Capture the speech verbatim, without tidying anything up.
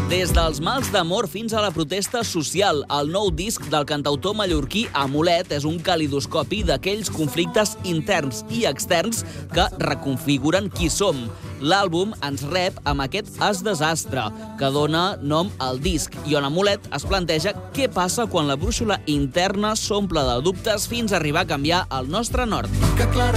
Des dels mals d'amor fins a la protesta social, el nou disc del cantautor mallorquí Amulet és un calidoscopi d'aquells conflictes interns i externs que reconfiguren qui som. L'àlbum ens rep amb aquest Es desastre, que dona nom al disc, i on Amulet es planteja què passa quan la brúixola interna s'omple de dubtes fins a arribar a canviar el nostre nord. Que clara